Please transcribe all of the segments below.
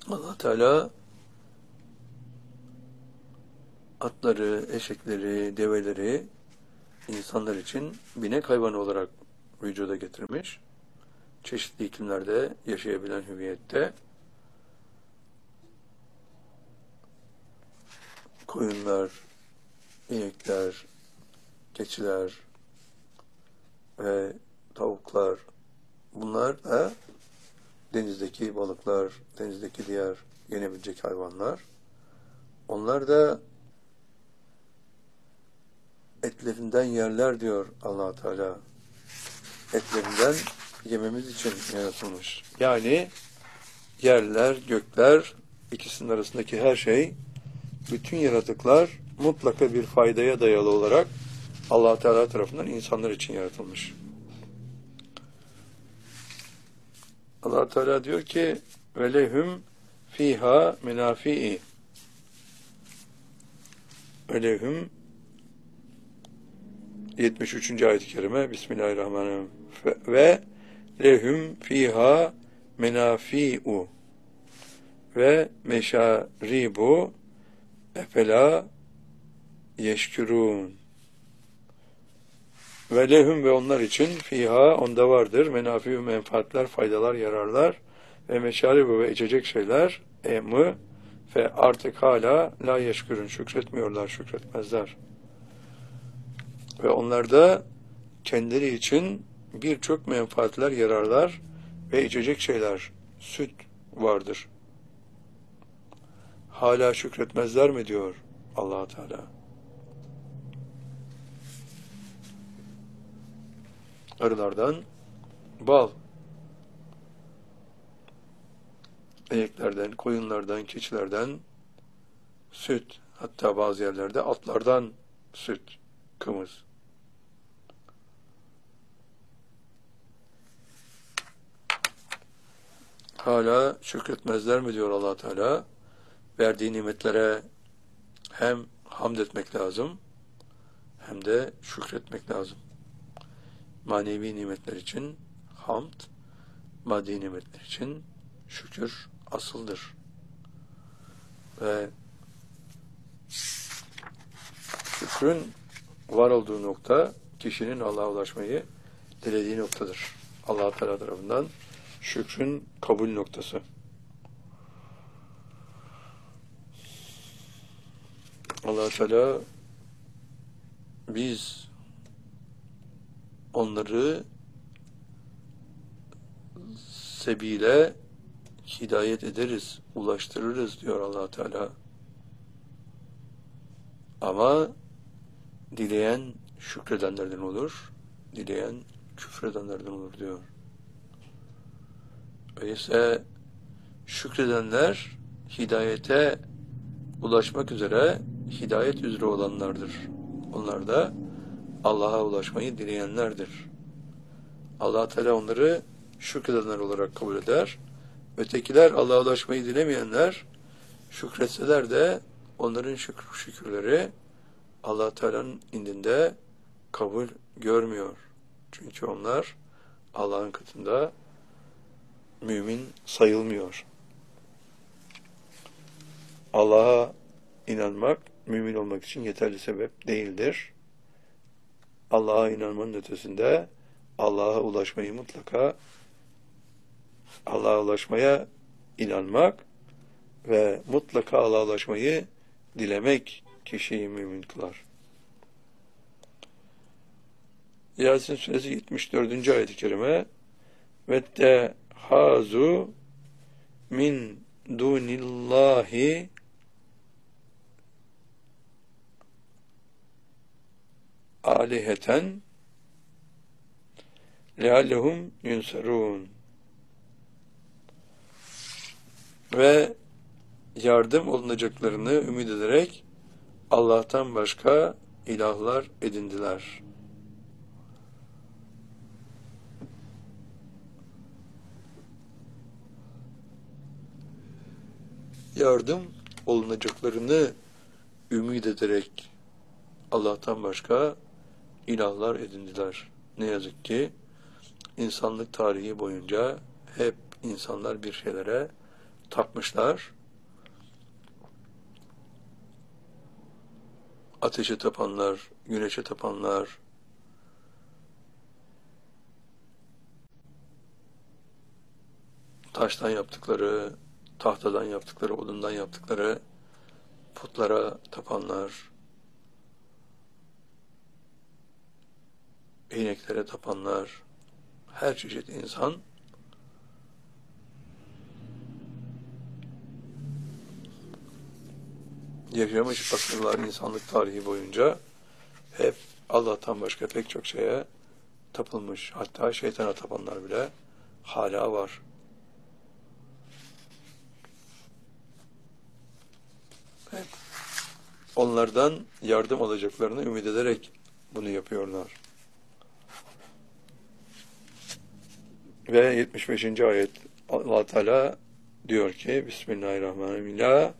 Allah Teala atları, eşekleri, develeri insanlar için binek hayvanı olarak vücuda getirmiş. Çeşitli iklimlerde yaşayabilen hüviyette koyunlar, inekler, keçiler ve tavuklar, bunlar da denizdeki balıklar, denizdeki diğer yenebilecek hayvanlar. Onlar da etlerinden yerler diyor Allah Teala. Etlerinden yememiz için yaratılmış. Yani yerler, gökler, ikisinin arasındaki her şey, bütün yaratıklar mutlaka bir faydaya dayalı olarak Allah Teala tarafından insanlar için yaratılmış. Allah Teala diyor ki: "Ve lehum fiha menafi'i." Ve lehum 73. ayet-i kerime. Bismillahirrahmanirrahim. Ve lehum fiha menafi'u ve meşaribu efela yeşkürün. Ve lehum, ve onlar için, fiha, onda vardır, menafi'u, menfaatler, faydalar, yararlar, ve meşaribu, ve içecek şeyler, mı ve artık hala la yeşkürün, şükretmiyorlar, şükretmezler. Ve onlarda kendileri için birçok menfaatler, yararlar ve içecek şeyler, süt vardır. Hala şükretmezler mi diyor Allah Teala. Arılardan bal, ineklerden, koyunlardan, keçilerden süt, hatta bazı yerlerde atlardan süt, kımız. Hala şükretmezler mi diyor Allah Teala. Verdiği nimetlere hem hamd etmek lazım, hem de şükretmek lazım. Manevi nimetler için hamd, maddi nimetler için şükür asıldır. Ve şükrün var olduğu nokta, kişinin Allah'a ulaşmayı dilediği noktadır. Allah Teala tarafından şükrün kabul noktası. Allah Teala biz onları sebile hidayet ederiz, ulaştırırız diyor Allah Teala. Ama dileyen şükredenlerden olur, dileyen küfredenlerden olur diyor. Öyleyse şükredenler hidayete ulaşmak üzere hidayet üzere olanlardır. Onlar da Allah'a ulaşmayı dileyenlerdir. Allah Teala onları şükredenler olarak kabul eder. Ötekiler, Allah'a ulaşmayı dilemeyenler, şükretseler de onların şükürleri Allah Teala'nın indinde kabul görmüyor. Çünkü onlar Allah'ın katında mümin sayılmıyor. Allah'a inanmak, mümin olmak için yeterli sebep değildir. Allah'a inanmanın ötesinde Allah'a ulaşmayı mutlaka, Allah'a ulaşmaya inanmak ve mutlaka Allah'a ulaşmayı dilemek kişiyi mümin kılar. Yasin Suresi 74. ayet-i kerime: "Vettehazu min dunillahi aliheten leallehum yunsarun." Ve yardım olunacaklarını ümit ederek Allah'tan başka ilahlar edindiler. Yardım olunacaklarını ümit ederek Allah'tan başka ilahlar edindiler. Ne yazık ki insanlık tarihi boyunca hep insanlar bir şeylere tapmışlar. Ateşe tapanlar, güneşe tapanlar, taştan yaptıkları, tahtadan yaptıkları, odundan yaptıkları putlara tapanlar, ineklere tapanlar, her çeşit insan yaşamış asırlar insanlık tarihi boyunca hep Allah'tan başka pek çok şeye tapılmış. Hatta şeytana tapanlar bile hala var. Evet. Onlardan yardım alacaklarını ümit ederek bunu yapıyorlar. Ve 75. ayet Allah Teala diyor ki Bismillahirrahmanirrahim. La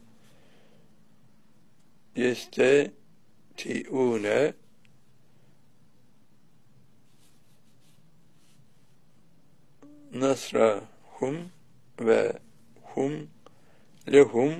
yesteti'une nasrahum ve hum lehum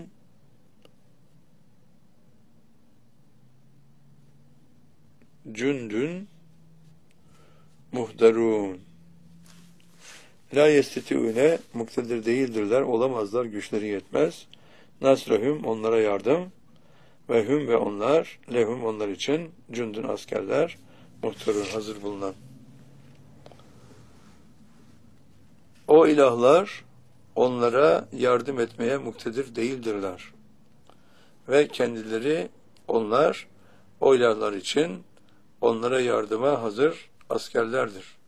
cündün muhdarun. La yesteti'une muktedir değildirler, olamazlar, güçleri yetmez. Nasrahum onlara yardım ve hum ve onlar lehum onlar için cündün askerler muhtarun hazır bulunan. O ilahlar onlara yardım etmeye muktedir değildirler. Ve kendileri onlar o ilahlar için onlara yardıma hazır askerlerdir.